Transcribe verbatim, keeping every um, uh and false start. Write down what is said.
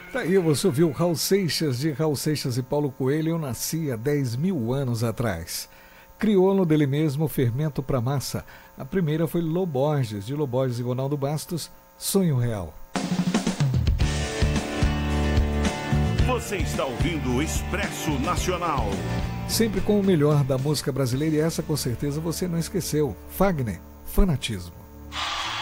Tá aí, você ouviu Raul Seixas, de Raul Seixas e Paulo Coelho, Eu Nasci há dez mil anos atrás. Crioulo dele mesmo, Fermento pra Massa. A primeira foi Lô Borges, de Lô Borges e Ronaldo Bastos, Sonho Real. Você está ouvindo o Expresso Nacional. Sempre com o melhor da música brasileira, e essa com certeza você não esqueceu. Fagner, Fanatismo.